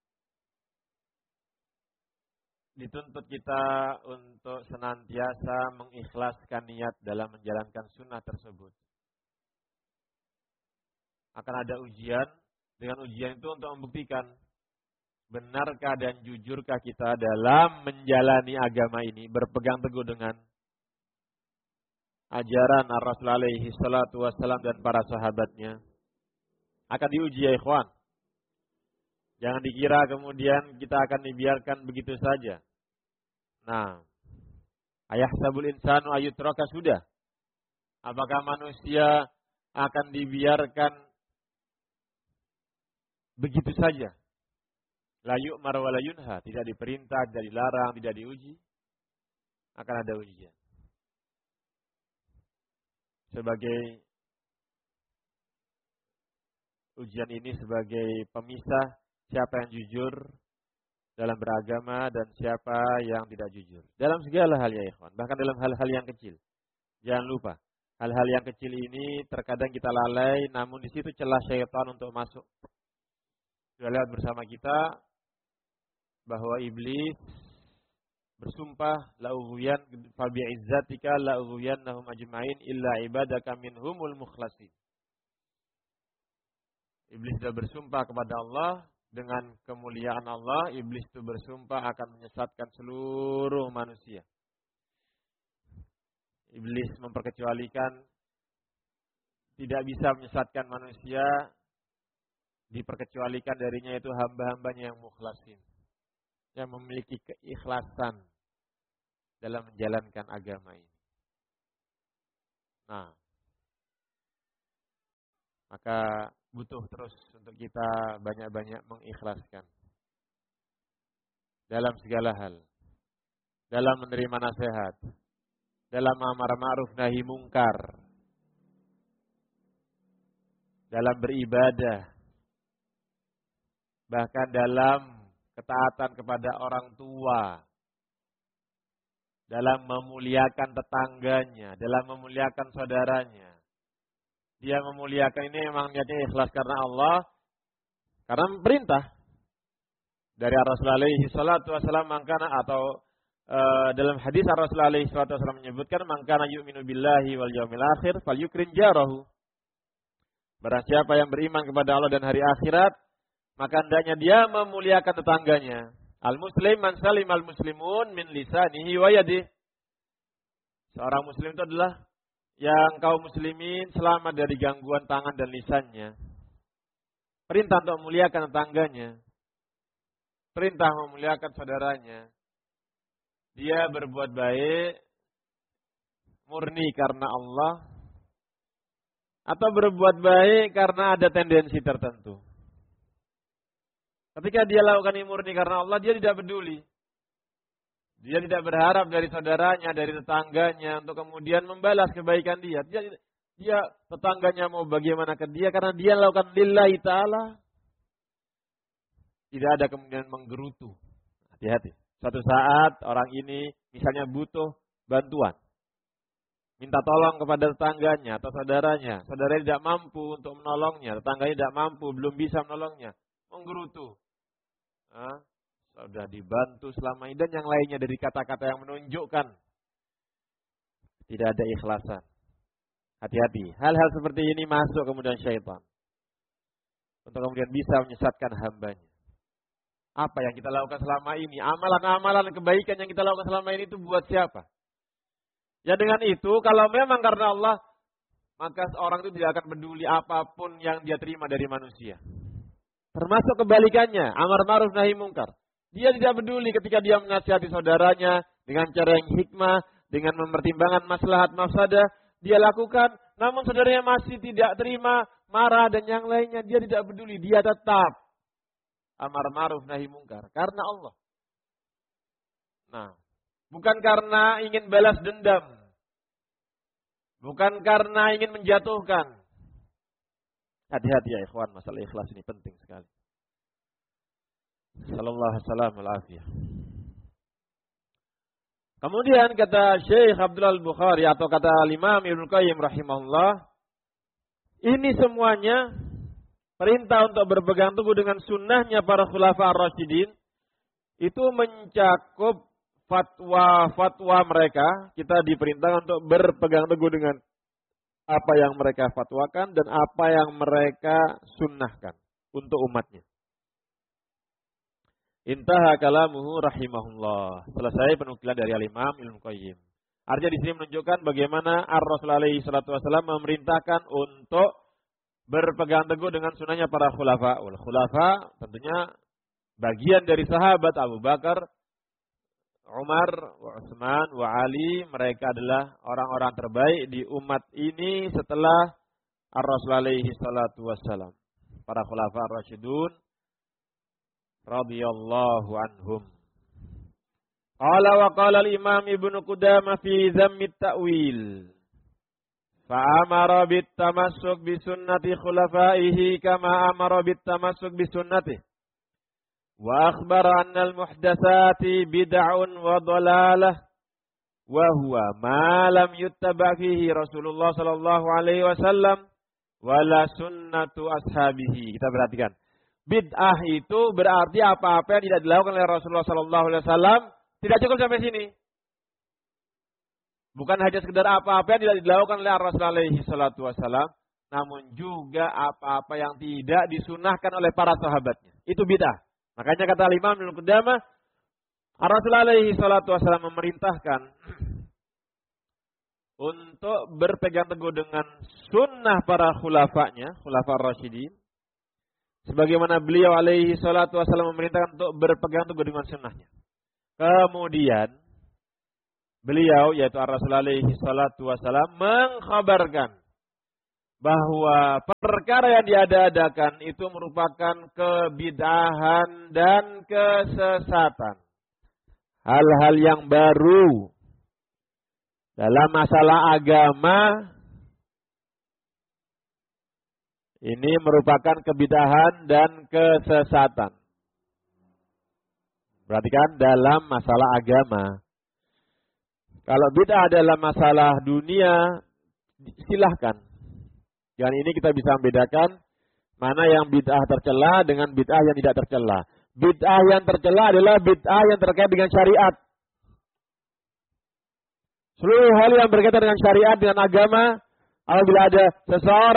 dituntut kita untuk senantiasa mengikhlaskan niat dalam menjalankan sunnah tersebut. Akan ada ujian. Dengan ujian itu untuk membuktikan benarkah dan jujurkah kita dalam menjalani agama ini, berpegang teguh dengan ajaran Ar-Rasul alaihi salatu wassalam dan para sahabatnya. Akan diuji ya ikhwan. Jangan dikira kemudian kita akan dibiarkan begitu saja. Nah, ayahsabul insanu ayyutraka, sudah. Apakah manusia akan dibiarkan begitu saja? La yu'mar wa la yunha, tidak diperintah, tidak dilarang, tidak diuji. Akan ada ujian. Sebagai ujian ini sebagai pemisah siapa yang jujur dalam beragama dan siapa yang tidak jujur. Dalam segala hal ya ikhwan, bahkan dalam hal-hal yang kecil. Jangan lupa, hal-hal yang kecil ini terkadang kita lalai, namun di situ celah syaitan untuk masuk. Sudah lihat bersama kita bahwa iblis bersumpah, la'ughwiyan fa bi'izzatika la'ughwiyannahum ajma'in illa ibadaka minhumul mukhlasin. Iblis sudah bersumpah kepada Allah, dengan kemuliaan Allah, iblis itu bersumpah akan menyesatkan seluruh manusia. Iblis memperkecualikan, tidak bisa menyesatkan manusia, diperkecualikan darinya itu hamba-hambanya yang mukhlasin, yang memiliki keikhlasan dalam menjalankan agama ini. Nah, maka butuh terus untuk kita banyak-banyak mengikhlaskan dalam segala hal, dalam menerima nasihat, dalam amar ma'ruf nahi mungkar, dalam beribadah, bahkan dalam ketaatan kepada orang tua, dalam memuliakan tetangganya, dalam memuliakan saudaranya. Dia memuliakan ini memang niatnya ikhlas karena Allah, karena perintah dari Rasulullah alaihi salatu wasallam, mangkana atau uh, dalam hadis Rasulullah alaihi salatu wasallam menyebutkan, mangkana yu'minu billahi wal yaumil akhir falyukrim jarahu. Barang siapa yang beriman kepada Allah dan hari akhirat, maka hendaknya dia memuliakan tetangganya. Al-muslim man salim al-muslimun min lisanihi wa yadihi. Seorang muslim itu adalah yang kaum muslimin selamat dari gangguan tangan dan lisannya. Perintah untuk memuliakan tetangganya. Perintah memuliakan saudaranya. Dia berbuat baik murni karena Allah, atau berbuat baik karena ada tendensi tertentu. Ketika dia lakukan ini murni karena Allah, dia tidak peduli. Dia tidak berharap dari saudaranya, dari tetangganya untuk kemudian membalas kebaikan dia. Dia, dia tetangganya mau bagaimana ke dia karena dia lakukan lillahi ta'ala. Tidak ada kemudian menggerutu. Hati-hati. Suatu saat orang ini misalnya butuh bantuan. Minta tolong kepada tetangganya atau saudaranya. Saudaranya tidak mampu untuk menolongnya. Tetangganya tidak mampu, belum bisa menolongnya. Menggerutu. Nah, sudah dibantu selama ini dan yang lainnya dari kata-kata yang menunjukkan tidak ada ikhlasan. Hati-hati. Hal-hal seperti ini masuk kemudian syaitan. Untuk kemudian bisa menyesatkan hambanya. Apa yang kita lakukan selama ini? Amalan-amalan kebaikan yang kita lakukan selama ini itu buat siapa? Ya dengan itu, kalau memang karena Allah, maka seorang itu tidak akan peduli apapun yang dia terima dari manusia. Termasuk kebalikannya, amar ma'ruf nahi mungkar. Dia tidak peduli ketika dia menasihati saudaranya dengan cara yang hikmah, dengan mempertimbangkan maslahat mafsadah, dia lakukan, namun saudaranya masih tidak terima, marah dan yang lainnya, dia tidak peduli, dia tetap amar ma'ruf nahi mungkar karena Allah. Nah, bukan karena ingin balas dendam. Bukan karena ingin menjatuhkan. Hati-hati ya ikhwan, masalah ikhlas ini penting sekali. Sallallahu alaihi wasallam. Kemudian kata Syekh Abdul Al-Bukhari atau kata Imam Ibnu Qayyim rahimahullah, ini semuanya perintah untuk berpegang teguh dengan sunnahnya para khulafa ar-rasyidin itu mencakup fatwa-fatwa mereka. Kita diperintahkan untuk berpegang teguh dengan apa yang mereka fatwakan dan apa yang mereka sunnahkan untuk umatnya. Intaha kalamuhu rahimahullah. Selesai penukilan dari Al-Imam Ibnu Qayyim. Artinya di sini menunjukkan bagaimana Ar-Rasul alaihi salatu wasallam memerintahkan untuk berpegang teguh dengan sunnahnya para khulafa. Khulafa tentunya bagian dari sahabat Abu Bakar, Umar, Utsman, wa Ali. Mereka adalah orang-orang terbaik di umat ini setelah Ar-Rasul alaihi salatu wassalam. Para khulafa ar-rasyidun radhiyallahu anhum. Qala wa qala al-Imam Ibnu Qudamah fi Dhammi at-Ta'wil. Fa'amara bit-tamassuk bi sunnati khulafaihi kama amara bit-tamassuk bi sunnatihi. Wa akhbara anna al-muhdatsati bid'un wa dhalalah wa huwa ma lam yuttaba fihi Rasulullah sallallahu alaihi wasallam wala sunnatu ashabihi. Kita perhatikan. Bid'ah itu berarti apa-apa yang tidak dilakukan oleh Rasulullah sallallahu alaihi wasallam. Tidak cukup sampai sini. Bukan hanya sekedar apa-apa yang tidak dilakukan oleh Rasulullah alaihi salatu wasallam, namun juga apa-apa yang tidak disunahkan oleh para sahabatnya. Itu bid'ah. Makanya kata Imam Ibnu Qudamah, Rasulullah alaihi salatu wasallam memerintahkan untuk berpegang teguh dengan sunnah para khulafanya, khulafa ar-rasyidin. Sebagaimana beliau alaihi salatu wasallam memerintahkan untuk berpegang teguh dengan sunnahnya. Kemudian beliau yaitu Ar-Rasul alaihi salatu wasalam mengkhabarkan bahwa perkara yang diada-adakan itu merupakan kebid'ahan dan kesesatan. Hal-hal yang baru dalam masalah agama ini merupakan kebid'ahan dan kesesatan. Perhatikan, dalam masalah agama. Kalau bid'ah dalam masalah dunia, silahkan. Dan ini kita bisa membedakan mana yang bid'ah tercela dengan bid'ah yang tidak tercela. Bid'ah yang tercela adalah bid'ah yang terkait dengan syariat. Seluruh hal yang berkaitan dengan syariat, dengan agama, apabila ada seseorang